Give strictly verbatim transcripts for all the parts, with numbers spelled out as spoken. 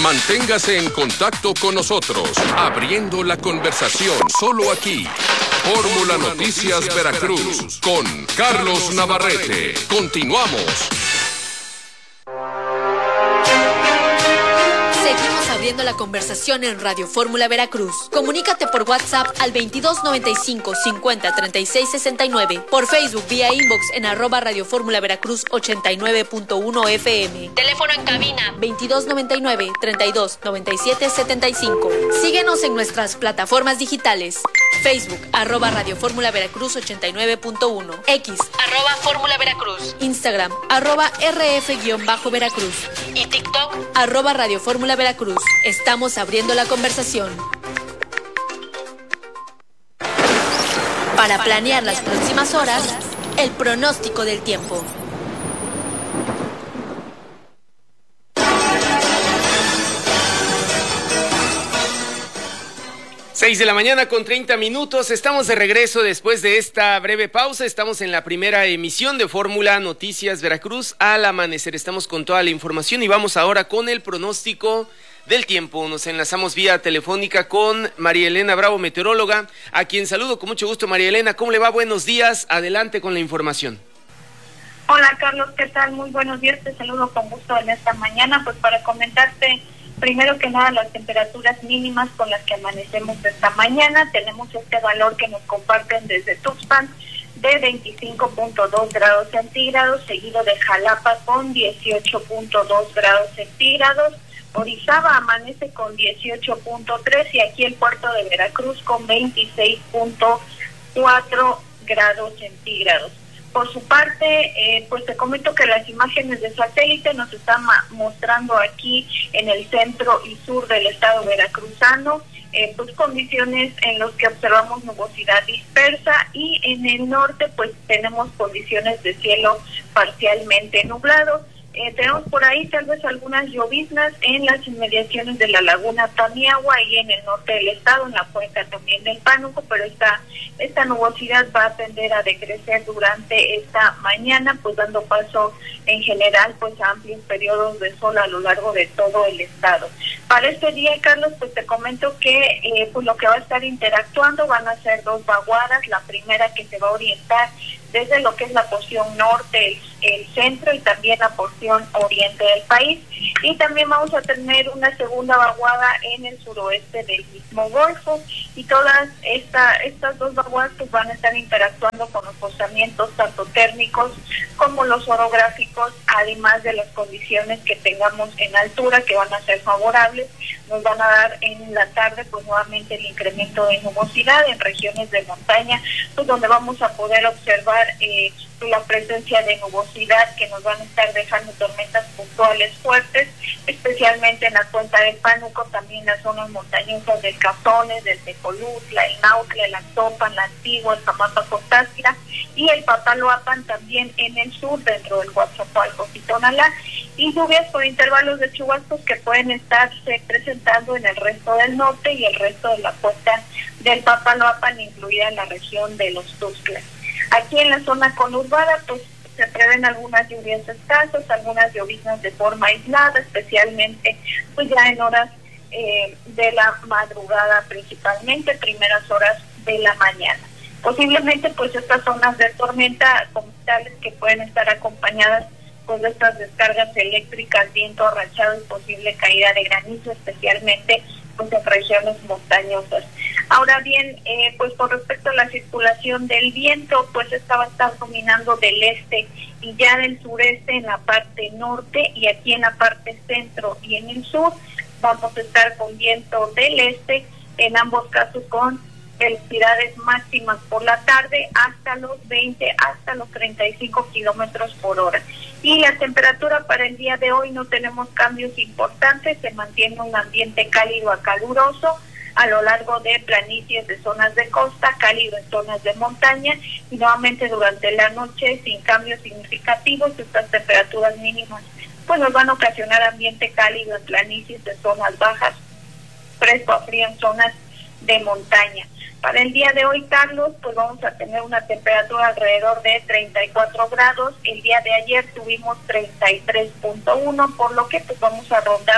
Manténgase en contacto con nosotros, abriendo la conversación solo aquí. Fórmula Noticias Veracruz con Carlos Navarrete. Continuamos. Seguimos abriendo la conversación en Radio Fórmula Veracruz. Comunícate por WhatsApp al veintidós noventa y cinco cincuenta treinta y seis sesenta y nueve, por Facebook vía inbox en arroba Radio Fórmula Veracruz ochenta y nueve punto uno F M. Teléfono en cabina veintidós noventa y nueve treinta y dos noventa y siete setenta y cinco. Síguenos en nuestras plataformas digitales. Facebook, arroba Radio Fórmula Veracruz ochenta y nueve punto uno, X, arroba Fórmula Veracruz, Instagram, arroba R F-Veracruz y TikTok, arroba Radio Fórmula Veracruz. Estamos abriendo la conversación. Para planear las próximas horas, el pronóstico del tiempo. seis de la mañana con treinta minutos, estamos de regreso después de esta breve pausa, estamos en la primera emisión de Fórmula Noticias Veracruz al amanecer, estamos con toda la información y vamos ahora con el pronóstico del tiempo. Nos enlazamos vía telefónica con María Elena Bravo, meteoróloga, a quien saludo con mucho gusto. María Elena, ¿cómo le va? Buenos días, adelante con la información. Hola Carlos, ¿qué tal? Muy buenos días, te saludo con gusto en esta mañana, pues para comentarte primero que nada las temperaturas mínimas con las que amanecemos esta mañana. Tenemos este valor que nos comparten desde Tuxpan de veinticinco punto dos grados centígrados, seguido de Jalapa con dieciocho punto dos grados centígrados. Orizaba amanece con dieciocho punto tres y aquí el puerto de Veracruz con veintiséis punto cuatro grados centígrados. Por su parte, eh, pues te comento que las imágenes de satélite nos están mostrando aquí en el centro y sur del estado veracruzano, eh, pues condiciones en las que observamos nubosidad dispersa y en el norte pues tenemos condiciones de cielo parcialmente nublado. Eh, tenemos por ahí tal vez algunas lloviznas en las inmediaciones de la laguna Tamiagua y en el norte del estado, en la cuenca también del Pánuco, pero esta, esta nubosidad va a tender a decrecer durante esta mañana, pues dando paso en general pues a amplios periodos de sol a lo largo de todo el estado. Para este día, Carlos, pues te comento que eh, pues lo que va a estar interactuando van a ser dos vaguadas, la primera que se va a orientar desde lo que es la porción norte, el, el centro y también la porción oriente del país. Y también vamos a tener una segunda vaguada en el suroeste del mismo Golfo. Y todas esta, estas dos vaguadas pues van a estar interactuando con los rozamientos tanto térmicos como los orográficos, además de las condiciones que tengamos en altura que van a ser favorables. Nos van a dar en la tarde pues nuevamente el incremento de nubosidad en regiones de montaña, pues donde vamos a poder observar eh, la presencia de nubosidad que nos van a estar dejando tormentas puntuales fuertes, especialmente en la cuenca del Pánuco, también las zonas montañosas del Cazones, del Tecolutla, el Nautla, el Actopan, la Antigua, el Zamapa Cortázquira y el Papaloapan también en el sur, dentro del Coatzacoalcos y Tonalá, y lluvias por intervalos de chubascos que pueden estarse presentando en el resto del norte y el resto de la costa del Papaloapan, incluida en la región de los Tuxtlas. Aquí en la zona conurbada, pues se prevén algunas lluvias escasas, algunas lloviznas de forma aislada, especialmente pues ya en horas eh, de la madrugada, principalmente primeras horas de la mañana. Posiblemente pues estas zonas de tormenta como tales que pueden estar acompañadas pues de estas descargas eléctricas, viento arrachado y posible caída de granizo, especialmente pues en regiones montañosas. Ahora bien, eh, pues con respecto a la circulación del viento, pues esta va a estar dominando del este y ya del sureste en la parte norte, y aquí en la parte centro y en el sur vamos a estar con viento del este, en ambos casos con velocidades máximas por la tarde hasta los veinte, hasta los treinta y cinco kilómetros por hora. Y la temperatura para el día de hoy no tenemos cambios importantes, se mantiene un ambiente cálido a caluroso a lo largo de planicies de zonas de costa, cálido en zonas de montaña, y nuevamente durante la noche sin cambios significativos. Estas temperaturas mínimas pues nos van a ocasionar ambiente cálido en planicies de zonas bajas, fresco a frío en zonas de montaña. Para el día de hoy, Carlos, pues vamos a tener una temperatura alrededor de treinta y cuatro grados. El día de ayer tuvimos treinta y tres punto uno, por lo que pues vamos a rondar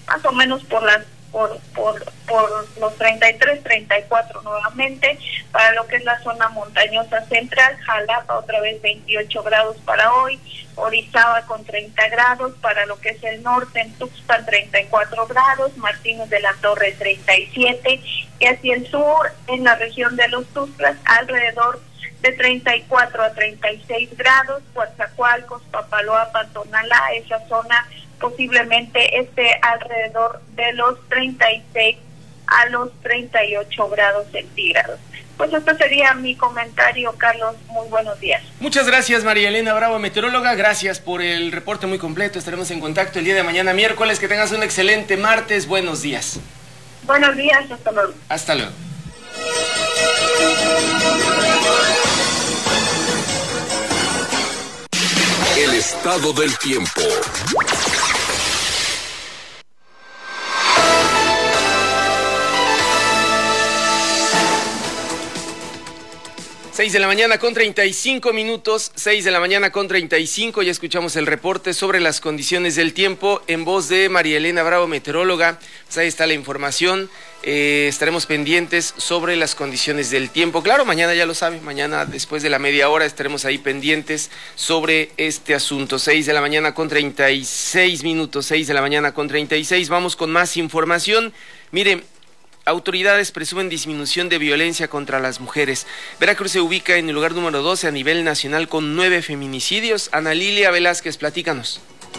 más o menos por las por por por los treinta y tres, treinta y cuatro nuevamente. Para lo que es la zona montañosa central, Jalapa otra vez veintiocho grados para hoy, Orizaba con treinta grados, para lo que es el norte en Tuxpan treinta y cuatro grados, Martínez de la Torre treinta y siete, y hacia el sur en la región de los Tuxtlas alrededor de treinta y cuatro a treinta y seis grados, Coatzacoalcos, Papaloapan, Tonalá, esa zona posiblemente esté alrededor de los treinta y seis a los treinta y ocho grados centígrados. Pues esto sería mi comentario, Carlos. Muy buenos días. Muchas gracias, María Elena Bravo, meteoróloga. Gracias por el reporte muy completo. Estaremos en contacto el día de mañana, miércoles. Que tengas un excelente martes. Buenos días. Buenos días. Hasta luego. Hasta luego. El estado del tiempo. seis de la mañana con treinta y cinco minutos, seis de la mañana con treinta y cinco, ya escuchamos el reporte sobre las condiciones del tiempo en voz de María Elena Bravo, meteoróloga. Pues ahí está la información, eh, estaremos pendientes sobre las condiciones del tiempo. Claro, mañana ya lo sabe, mañana después de la media hora estaremos ahí pendientes sobre este asunto. seis de la mañana con treinta y seis minutos, seis de la mañana con treinta y seis, vamos con más información. Miren, autoridades presumen disminución de violencia contra las mujeres. Veracruz se ubica en el lugar número doce a nivel nacional con nueve feminicidios. Ana Lilia Velázquez, platícanos.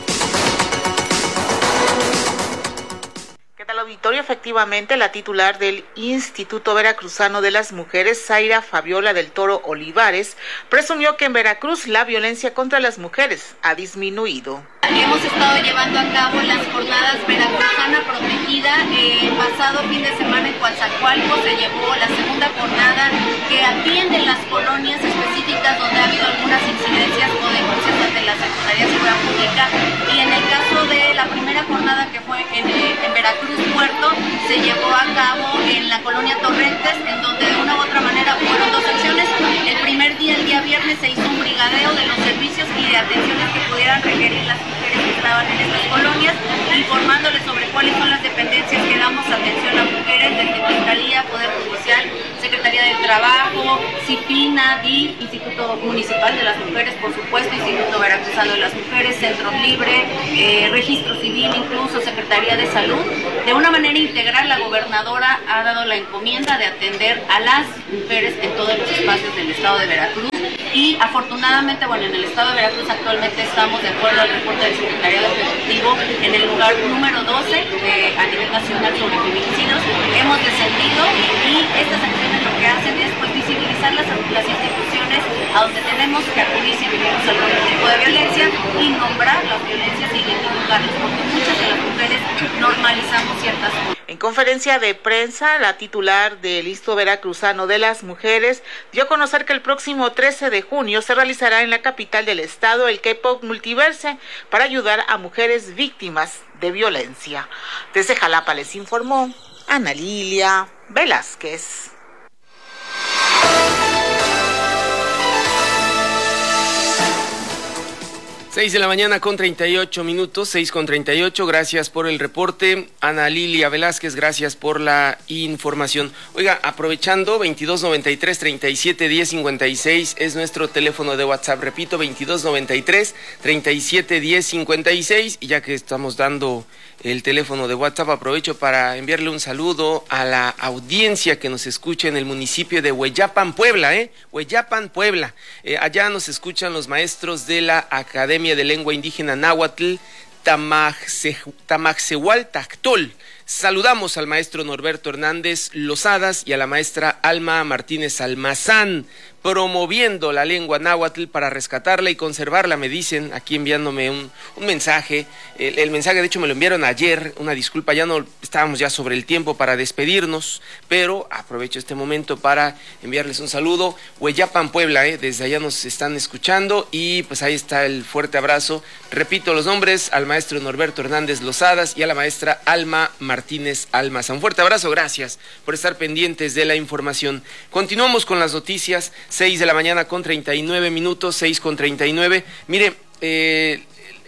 ¿Qué tal, auditorio? Efectivamente, la titular del Instituto Veracruzano de las Mujeres, Zaira Fabiola del Toro Olivares, presumió que en Veracruz la violencia contra las mujeres ha disminuido. Hemos estado llevando a cabo las jornadas Veracruzana Protegida. El pasado fin de semana en Coatzacoalcos se llevó la segunda jornada que atiende las colonias específicas donde ha habido algunas incidencias o denuncias ante la Secretaría de Seguridad Pública. Y en el caso de la primera jornada que fue en, en Veracruz Puerto, se llevó a cabo en la colonia Torrentes, en donde de una u otra manera fueron dos acciones. El primer día, el día viernes, se hizo un brigadeo de los servicios y de atenciones que pudieran requerir las mujeres que estaban en estas colonias, informándoles sobre cuáles son las dependencias que damos atención a mujeres, desde Fiscalía, Poder Judicial, Secretaría del Trabajo, CIPINA, D I F, Instituto Municipal de las Mujeres, por supuesto, Instituto Veracruzano de las Mujeres, Centro Libre, eh, Registro Civil, incluso Secretaría de Salud. De una manera integral, la gobernadora ha dado la encomienda de atender a las mujeres en todos los espacios del estado de Veracruz. Y afortunadamente, bueno, en el estado de Veracruz actualmente estamos, de acuerdo al reporte del Secretariado Ejecutivo, en el lugar número doce eh, a nivel nacional sobre feminicidios. Hemos descendido y estas acciones lo que hacen es pues visibilizar las, las instituciones a donde tenemos que acudir si vivimos algún tipo de violencia y nombrar las violencias y identificarlas, porque muchas de las mujeres normalizamos ciertas cosas. En conferencia de prensa, la titular del Instituto Veracruzano de las Mujeres dio a conocer que el próximo trece de junio se realizará en la capital del estado el K-Pop Multiverse para ayudar a mujeres víctimas de violencia. Desde Jalapa les informó Ana Lilia Velázquez. seis de la mañana con treinta y ocho minutos, seis con treinta y ocho, gracias por el reporte. Ana Lilia Velázquez, gracias por la información. Oiga, aprovechando, veintidós noventa y tres, treinta y siete, diez, cincuenta y seis es nuestro teléfono de WhatsApp, repito, veintidós noventa y tres, treinta y siete, diez, cincuenta y seis, y ya que estamos dando el teléfono de WhatsApp, aprovecho para enviarle un saludo a la audiencia que nos escucha en el municipio de Hueyapan, Puebla, ¿eh? Hueyapan, Puebla. Eh, allá nos escuchan los maestros de la Academia de Lengua Indígena Náhuatl, Tamaxehualtactol. Saludamos al maestro Norberto Hernández Lozadas y a la maestra Alma Martínez Almazán, promoviendo la lengua náhuatl para rescatarla y conservarla, me dicen, aquí enviándome un, un mensaje. El, el mensaje, de hecho, me lo enviaron ayer, una disculpa, ya no estábamos ya sobre el tiempo para despedirnos, pero aprovecho este momento para enviarles un saludo. Hueyapan, Puebla, eh, desde allá nos están escuchando y pues ahí está el fuerte abrazo. Repito los nombres, al maestro Norberto Hernández Lozadas y a la maestra Alma Martínez Almazán. Un fuerte abrazo, gracias por estar pendientes de la información. Continuamos con las noticias. seis de la mañana con treinta y nueve minutos, seis con treinta y nueve. Mire, eh,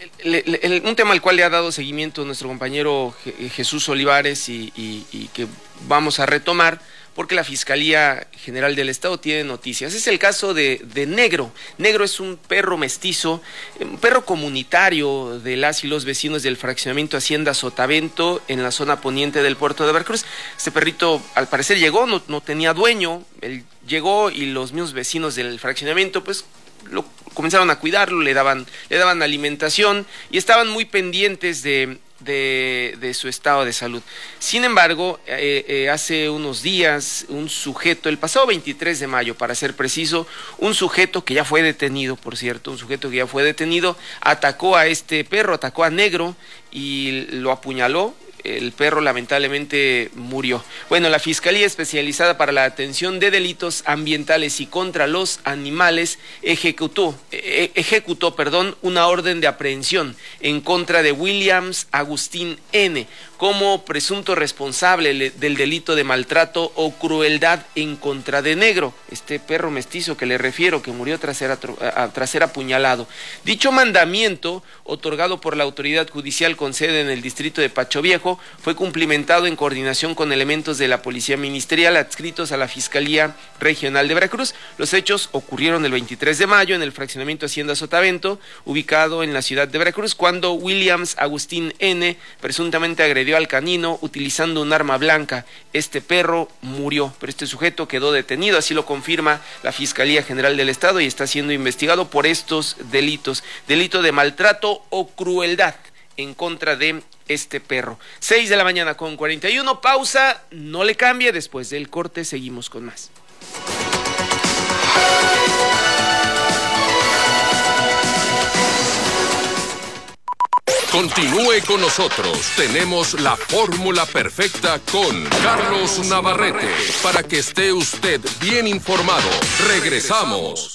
el, el, el, un tema al cual le ha dado seguimiento nuestro compañero Jesús Olivares y, y, y que vamos a retomar, porque la Fiscalía General del Estado tiene noticias. Es el caso de, de Negro. Negro es un perro mestizo, un perro comunitario de las y los vecinos del fraccionamiento Hacienda Sotavento, en la zona poniente del puerto de Veracruz. Este perrito, al parecer, llegó, no, no tenía dueño, él llegó y los mismos vecinos del fraccionamiento, pues, lo comenzaron a cuidarlo, le daban, le daban alimentación y estaban muy pendientes de... De, de su estado de salud. Sin embargo, eh, eh, hace unos días, un sujeto, el pasado veintitrés de mayo, para ser preciso, un sujeto que ya fue detenido, por cierto, un sujeto que ya fue detenido, atacó a este perro, atacó a Negro y lo apuñaló. El perro lamentablemente murió. Bueno, la Fiscalía Especializada para la Atención de Delitos Ambientales y contra los Animales ejecutó, eh, ejecutó, perdón, una orden de aprehensión en contra de Williams Agustín N. como presunto responsable del delito de maltrato o crueldad en contra de Negro, este perro mestizo que le refiero, que murió tras ser, tras ser apuñalado. Dicho mandamiento, otorgado por la autoridad judicial con sede en el distrito de Pacho Viejo, fue cumplimentado en coordinación con elementos de la Policía Ministerial adscritos a la Fiscalía Regional de Veracruz. Los hechos ocurrieron el veintitrés de mayo en el fraccionamiento Hacienda Sotavento, ubicado en la ciudad de Veracruz, cuando Williams Agustín N. presuntamente agredió al canino utilizando un arma blanca. Este perro murió, pero este sujeto quedó detenido, así lo confirma la Fiscalía General del Estado, y está siendo investigado por estos delitos, delito de maltrato o crueldad en contra de este perro. Seis de la mañana con cuarenta y uno, pausa, no le cambie, después del corte seguimos con más. Continúe con nosotros. Tenemos la fórmula perfecta con Carlos Navarrete para que esté usted bien informado. Regresamos.